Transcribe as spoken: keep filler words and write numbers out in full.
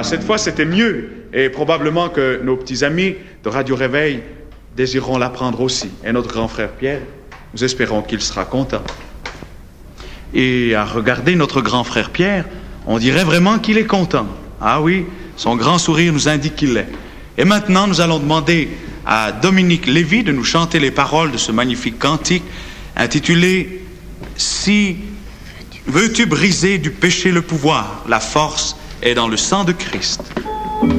Ah, cette fois, c'était mieux. Et probablement que nos petits amis de Radio Réveil désireront l'apprendre aussi. Et notre grand frère Pierre, nous espérons qu'il sera content. Et à regarder notre grand frère Pierre, on dirait vraiment qu'il est content. Ah oui, son grand sourire nous indique qu'il l'est. Et maintenant, nous allons demander à Dominique Lévy de nous chanter les paroles de ce magnifique cantique intitulé « Si veux-tu briser du péché le pouvoir, la force est dans le sang de Christ ».